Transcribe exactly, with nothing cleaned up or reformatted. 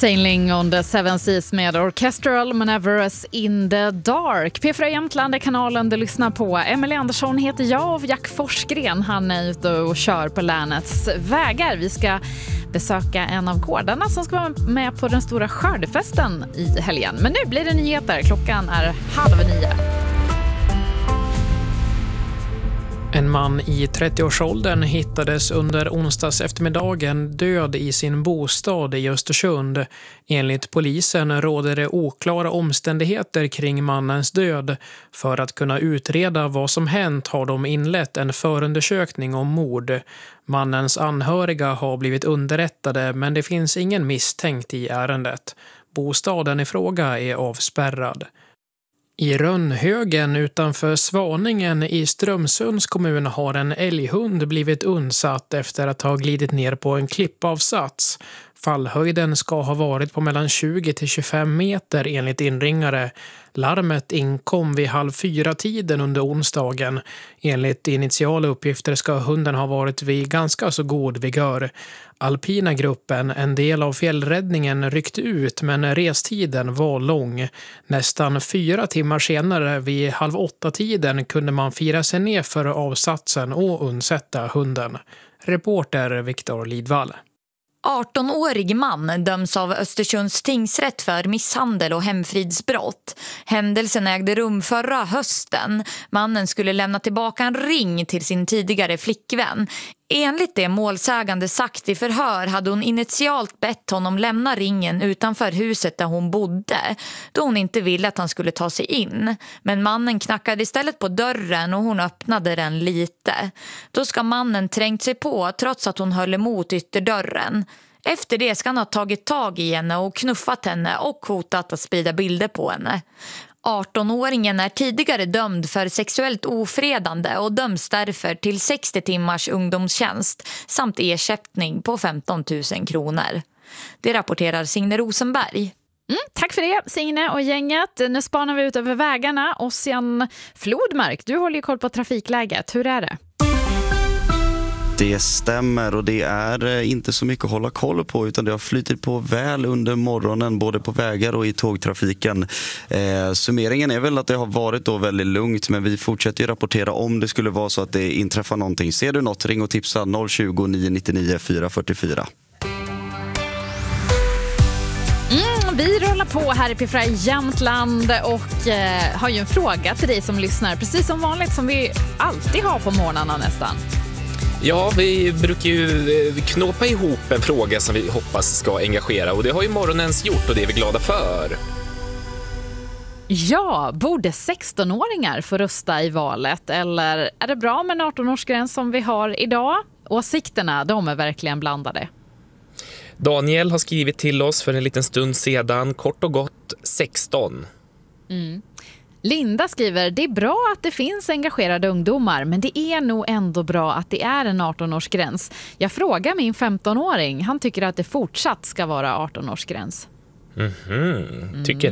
Sailing on the Seven Seas med Orchestral Maneuvers in the Dark. P fyra Jämtland är kanalen du lyssnar på. Emily Andersson heter jag och Jack Forsgren, han är ute och kör på länets vägar. Vi ska besöka en av gårdarna som ska vara med på den stora skördefesten i helgen. Men nu blir det nyheter. Klockan är halv nio. En man i trettioårsåldern hittades under onsdags eftermiddagen död i sin bostad i Östersund. Enligt polisen råder det oklara omständigheter kring mannens död. För att kunna utreda vad som hänt har de inlett en förundersökning om mord. Mannens anhöriga har blivit underrättade, men det finns ingen misstänkt i ärendet. Bostaden i fråga är avspärrad. I Rönnhögen utanför Svaningen i Strömsunds kommun har en älghund blivit undsatt efter att ha glidit ner på en klippavsats. Fallhöjden ska ha varit på mellan tjugo till tjugofem meter enligt inringare. Larmet inkom vid halv fyra tiden under onsdagen. Enligt initiala uppgifter ska hunden ha varit vid ganska så god vigör. Alpina gruppen, en del av fjällräddningen, ryckte ut men restiden var lång. Nästan fyra timmar senare vid halv åtta tiden kunde man fira sig ner för avsatsen och undsätta hunden. Reporter Viktor Lidvall. arton-årig man döms av Östersunds tingsrätt för misshandel och hemfridsbrott. Händelsen ägde rum förra hösten. Mannen skulle lämna tillbaka en ring till sin tidigare flickvän. Enligt det målsägande sagt i förhör hade hon initialt bett honom lämna ringen utanför huset där hon bodde, då hon inte ville att han skulle ta sig in. Men mannen knackade istället på dörren och hon öppnade den lite. Då ska mannen trängt sig på trots att hon höll emot ytterdörren. Efter det ska han ha tagit tag i henne och knuffat henne och hotat att sprida bilder på henne. arton-åringen är tidigare dömd för sexuellt ofredande och döms därför till sextio timmars ungdomstjänst samt ersättning på femton tusen kronor. Det rapporterar Signe Rosenberg. Mm, tack för det, Signe och gänget. Nu spanar vi ut över vägarna. Ossian Flodmark, du håller ju koll på trafikläget. Hur är det? Det stämmer och det är inte så mycket att hålla koll på, utan det har flyttit på väl under morgonen både på vägar och i tågtrafiken. Eh, summeringen är väl att det har varit då väldigt lugnt, men vi fortsätter ju rapportera om det skulle vara så att det inträffar någonting. Ser du något, ring och tipsa noll tjugo, nio nittionio, fyra fyrtiofyra. Mm, vi rullar på här i P fyra Jämtland och eh, har ju en fråga till dig som lyssnar, precis som vanligt som vi alltid har på morgnarna nästan. Ja, vi brukar ju knåpa ihop en fråga som vi hoppas ska engagera, och det har ju morgonens gjort och det är vi glada för. Ja, borde sexton-åringar få rösta i valet, eller är det bra med en arton-årsgräns som vi har idag? Åsikterna, de är verkligen blandade. Daniel har skrivit till oss för en liten stund sedan, kort och gott sexton. Mm. Linda skriver, det är bra att det finns engagerade ungdomar, men det är nog ändå bra att det är en arton-årsgräns. Jag frågar min femton-åring, han tycker att det fortsatt ska vara arton-årsgräns. Mm-hmm. Tycker